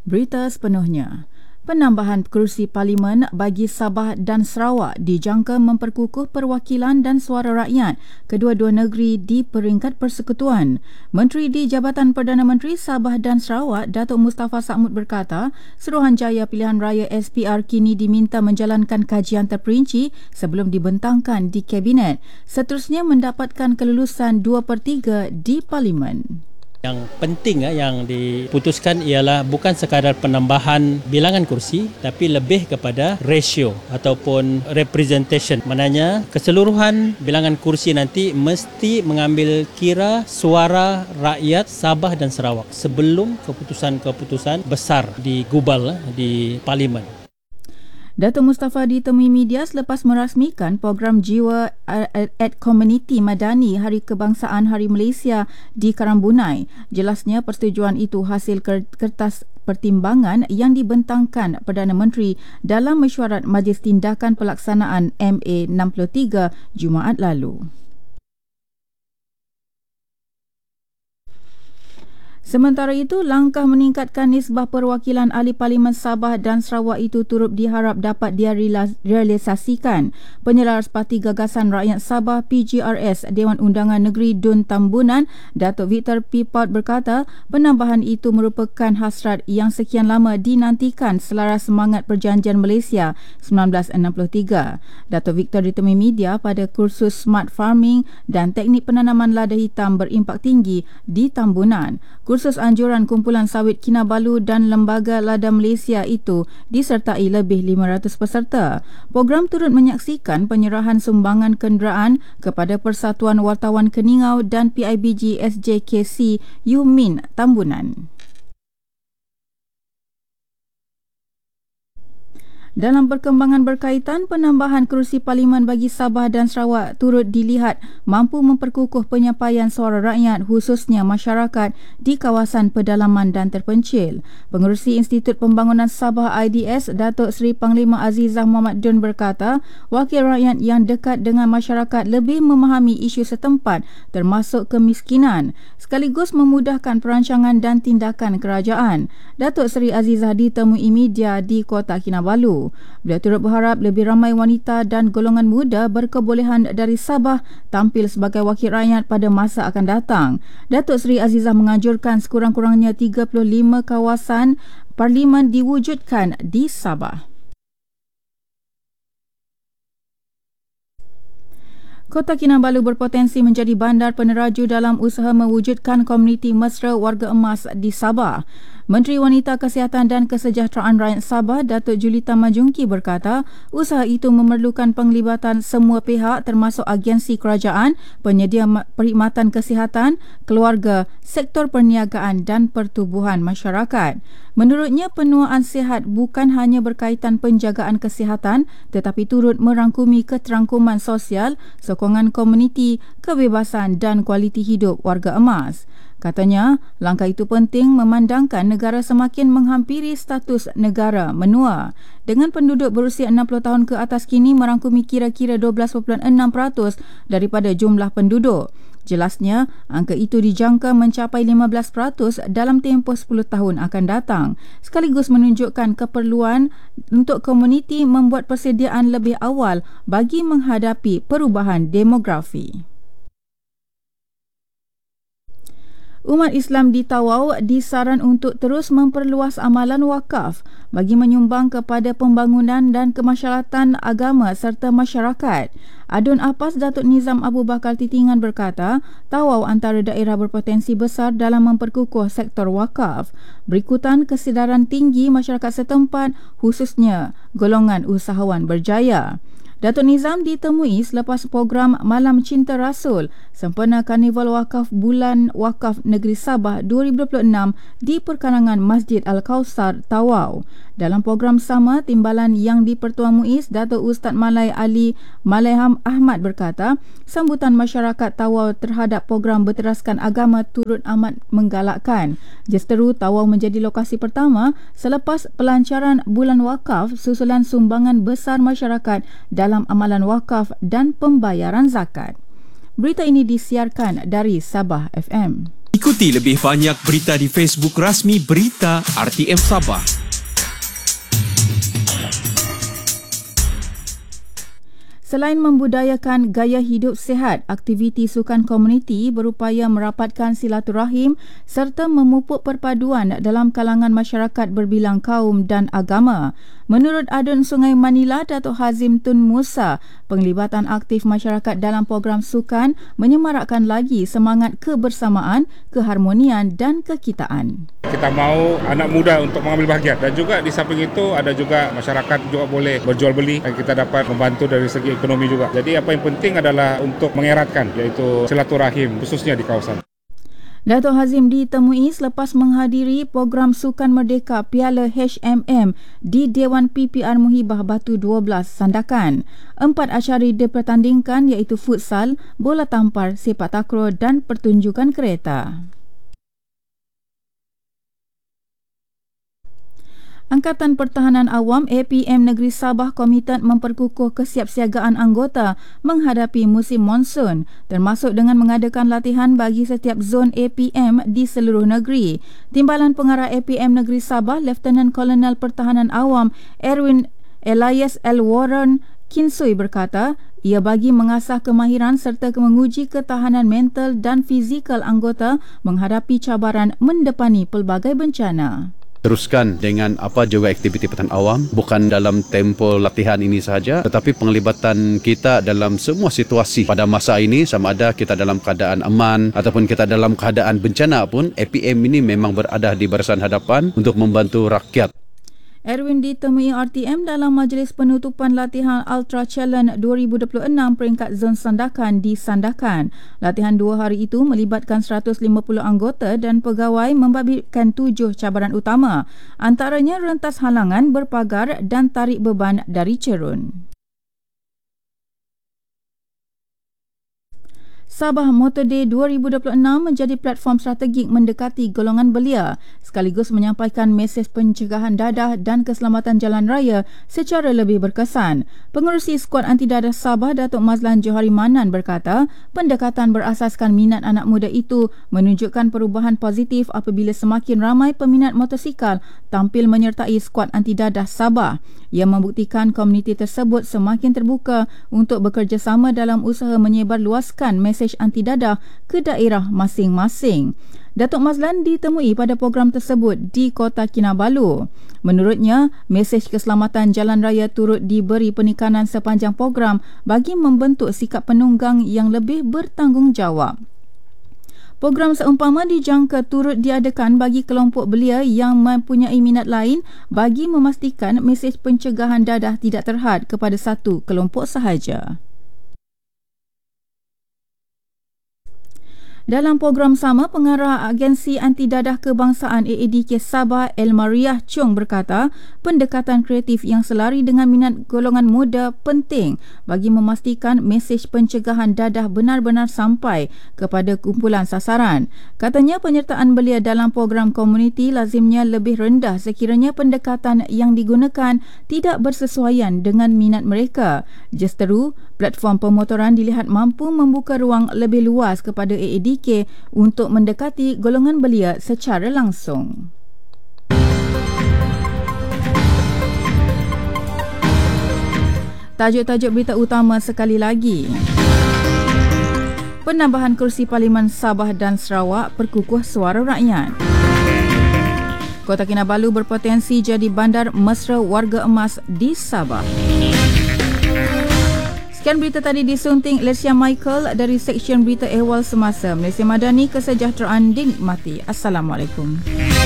Berita sepenuhnya. Penambahan kerusi Parlimen bagi Sabah dan Sarawak dijangka memperkukuh perwakilan dan suara rakyat kedua-dua negeri di peringkat persekutuan. Menteri di Jabatan Perdana Menteri Sabah dan Sarawak, Datuk Mustafa Saamud berkata, Suruhanjaya Pilihan Raya SPR kini diminta menjalankan kajian terperinci sebelum dibentangkan di Kabinet. Seterusnya mendapatkan kelulusan 2/3 di Parlimen. Yang penting yang diputuskan ialah bukan sekadar penambahan bilangan kursi tapi lebih kepada ratio ataupun representation. Maknanya keseluruhan bilangan kursi nanti mesti mengambil kira suara rakyat Sabah dan Sarawak sebelum keputusan-keputusan besar digubal di Parlimen. Datuk Mustafa ditemui media selepas merasmikan program Jiwa at Community Madani Hari Kebangsaan Hari Malaysia di Karambunai. Jelasnya persetujuan itu hasil kertas pertimbangan yang dibentangkan Perdana Menteri dalam mesyuarat Majlis Tindakan Pelaksanaan MA63 Jumaat lalu. Sementara itu, langkah meningkatkan nisbah perwakilan ahli Parlimen Sabah dan Sarawak itu turut diharap dapat direalisasikan. Penyelaras Parti Gagasan Rakyat Sabah PGRS Dewan Undangan Negeri Dun Tambunan, Datuk Victor P. Paut berkata, penambahan itu merupakan hasrat yang sekian lama dinantikan selaras semangat Perjanjian Malaysia 1963. Datuk Victor ditemui media pada kursus Smart Farming dan Teknik Penanaman Lada Hitam Berimpak Tinggi di Tambunan. Kursus anjuran kumpulan sawit Kinabalu dan Lembaga Lada Malaysia itu disertai lebih 500 peserta. Program turut menyaksikan penyerahan sumbangan kenderaan kepada Persatuan Wartawan Keningau dan PIBG SJKC Yumin Tambunan. Dalam perkembangan berkaitan, penambahan kerusi Parlimen bagi Sabah dan Sarawak turut dilihat mampu memperkukuh penyampaian suara rakyat khususnya masyarakat di kawasan pedalaman dan terpencil. Pengerusi Institut Pembangunan Sabah IDS, Datuk Seri Panglima Azizah Muhammad Dun berkata, wakil rakyat yang dekat dengan masyarakat lebih memahami isu setempat termasuk kemiskinan, sekaligus memudahkan perancangan dan tindakan kerajaan. Datuk Seri Azizah ditemui media di Kota Kinabalu. Beliau turut berharap lebih ramai wanita dan golongan muda berkebolehan dari Sabah tampil sebagai wakil rakyat pada masa akan datang. Datuk Seri Azizah menganjurkan sekurang-kurangnya 35 kawasan Parlimen diwujudkan di Sabah. Kota Kinabalu berpotensi menjadi bandar peneraju dalam usaha mewujudkan komuniti mesra warga emas di Sabah. Menteri Wanita Kesihatan dan Kesejahteraan Rakyat Sabah, Datuk Julita Majungki berkata, usaha itu memerlukan penglibatan semua pihak termasuk agensi kerajaan, penyedia perkhidmatan kesihatan, keluarga, sektor perniagaan dan pertubuhan masyarakat. Menurutnya, penuaan sihat bukan hanya berkaitan penjagaan kesihatan tetapi turut merangkumi keterangkuman sosial, sokongan komuniti, kebebasan dan kualiti hidup warga emas. Katanya, langkah itu penting memandangkan negara semakin menghampiri status negara menua. Dengan penduduk berusia 60 tahun ke atas kini merangkumi kira-kira 12.6% daripada jumlah penduduk. Jelasnya, angka itu dijangka mencapai 15% dalam tempoh 10 tahun akan datang, sekaligus menunjukkan keperluan untuk komuniti membuat persediaan lebih awal bagi menghadapi perubahan demografi. Umat Islam di Tawau disaran untuk terus memperluas amalan wakaf bagi menyumbang kepada pembangunan dan kemaslahatan agama serta masyarakat. Adun Apas Datuk Nizam Abu Bakar Titingan berkata, Tawau antara daerah berpotensi besar dalam memperkukuh sektor wakaf. Berikutan kesedaran tinggi masyarakat setempat, khususnya golongan usahawan berjaya. Datuk Nizam ditemui selepas program Malam Cinta Rasul sempena Karnival Wakaf Bulan Wakaf Negeri Sabah 2026 di perkarangan Masjid Al-Kausar, Tawau. Dalam program sama, timbalan yang di-Pertuan Muiz, Datuk Ustaz Malai Ali Malaiham Ahmad berkata, sambutan masyarakat Tawau terhadap program berteraskan agama turut amat menggalakkan. Jesteru Tawau menjadi lokasi pertama selepas pelancaran Bulan Wakaf susulan sumbangan besar masyarakat dalam amalan wakaf dan pembayaran zakat. Berita ini disiarkan dari Sabah FM. Ikuti lebih banyak berita di Facebook rasmi Berita RTM Sabah. Selain membudayakan gaya hidup sihat, aktiviti sukan komuniti berupaya merapatkan silaturahim serta memupuk perpaduan dalam kalangan masyarakat berbilang kaum dan agama. Menurut Adun Sungai Manila, Datuk Hazim Tun Musa, penglibatan aktif masyarakat dalam program sukan menyemarakkan lagi semangat kebersamaan, keharmonian dan kekitaan. Kita mahu anak muda untuk mengambil bahagian dan juga di samping itu ada juga masyarakat juga boleh berjual beli dan kita dapat membantu dari segi ekonomi juga. Jadi apa yang penting adalah untuk mengeratkan iaitu silaturahim khususnya di kawasan. Datuk Hazim ditemui selepas menghadiri program Sukan Merdeka Piala HMM di Dewan PPR Muhibah Batu 12 Sandakan. 4 acara dipertandingkan iaitu futsal, bola tampar, sepak takraw dan pertunjukan kereta. Angkatan Pertahanan Awam APM Negeri Sabah komited memperkukuh kesiapsiagaan anggota menghadapi musim monsun termasuk dengan mengadakan latihan bagi setiap zon APM di seluruh negeri. Timbalan Pengarah APM Negeri Sabah Lieutenant Colonel Pertahanan Awam Erwin Elias L. Warren Kinsui berkata, ia bagi mengasah kemahiran serta menguji ketahanan mental dan fizikal anggota menghadapi cabaran mendepani pelbagai bencana. Teruskan dengan apa juga aktiviti pertahanan awam, bukan dalam tempoh latihan ini sahaja, tetapi penglibatan kita dalam semua situasi pada masa ini, sama ada kita dalam keadaan aman ataupun kita dalam keadaan bencana pun, APM ini memang berada di barisan hadapan untuk membantu rakyat. Erwin ditemui RTM dalam majlis penutupan latihan Ultra Challenge 2026 peringkat zon Sandakan di Sandakan. Latihan 2 hari itu melibatkan 150 anggota dan pegawai membabitkan 7 cabaran utama. Antaranya rentas halangan, berpagar dan tarik beban dari cerun. Sabah Motor Day 2026 menjadi platform strategik mendekati golongan belia sekaligus menyampaikan mesej pencegahan dadah dan keselamatan jalan raya secara lebih berkesan. Pengerusi Skuad Anti Dadah Sabah Datuk Mazlan Johari Manan berkata, pendekatan berasaskan minat anak muda itu menunjukkan perubahan positif apabila semakin ramai peminat motosikal tampil menyertai Skuad Anti Dadah Sabah. Ia membuktikan komuniti tersebut semakin terbuka untuk bekerjasama dalam usaha menyebarluaskan mesej anti dadah ke daerah masing-masing. Datuk Mazlan ditemui pada program tersebut di Kota Kinabalu. Menurutnya, mesej keselamatan jalan raya turut diberi penekanan sepanjang program bagi membentuk sikap penunggang yang lebih bertanggungjawab. Program seumpama dijangka turut diadakan bagi kelompok belia yang mempunyai minat lain bagi memastikan mesej pencegahan dadah tidak terhad kepada satu kelompok sahaja. Dalam program sama, Pengarah Agensi Anti Dadah Kebangsaan AADK Sabah Elmariah Chong berkata, pendekatan kreatif yang selari dengan minat golongan muda penting bagi memastikan mesej pencegahan dadah benar-benar sampai kepada kumpulan sasaran. Katanya penyertaan belia dalam program komuniti lazimnya lebih rendah sekiranya pendekatan yang digunakan tidak bersesuaian dengan minat mereka. Justeru, platform pemotoran dilihat mampu membuka ruang lebih luas kepada AADK untuk mendekati golongan belia secara langsung. Tajuk-tajuk berita utama sekali lagi. Penambahan kursi Parlimen Sabah dan Sarawak perkukuh suara rakyat. Kota Kinabalu berpotensi jadi bandar mesra warga emas di Sabah. Sekian berita tadi disunting Lesia Michael dari Seksyen Berita Ehwal Semasa. Malaysia Madani, kesejahteraan dinikmati. Assalamualaikum.